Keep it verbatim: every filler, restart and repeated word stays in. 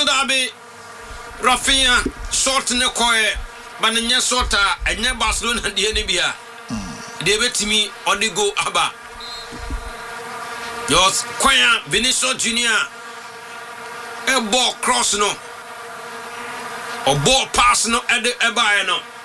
Derby, Rafinha, short in the coy, Bananya Sota, and near Barcelona and the Enibia. David Timmy, on the go Abba. Yours, Quaya, Vinicius Junior A ball cross no. Or ball pass no at the Ebayano.